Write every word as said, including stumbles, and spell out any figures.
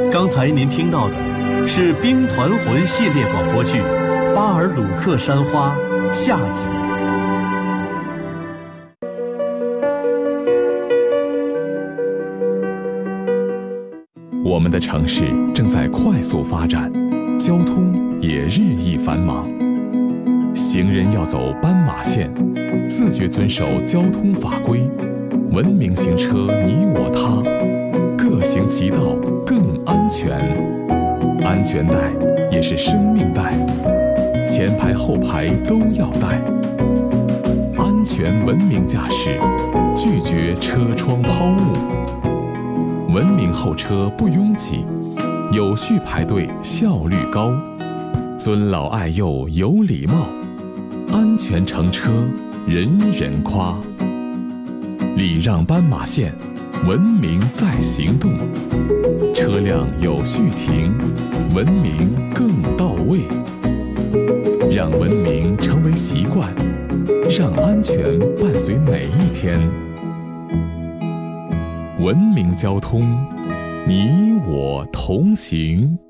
刚才您听到的是《兵团魂》系列广播剧《巴尔鲁克山花》下集。 我们的城市正在快速发展，交通也日益繁忙。行人要走斑马线，自觉遵守交通法规，文明行车你我他，各行其道更安全。安全带也是生命带，前排后排都要带。安全文明驾驶，拒绝车窗抛物。文明候车不拥挤，有序排队效率高，尊老爱幼有礼貌，安全乘车人人夸。礼让斑马线，文明在行动，车辆有序停，文明更到位。让文明成为习惯，让安全伴随每一天。文明交通，你我同行。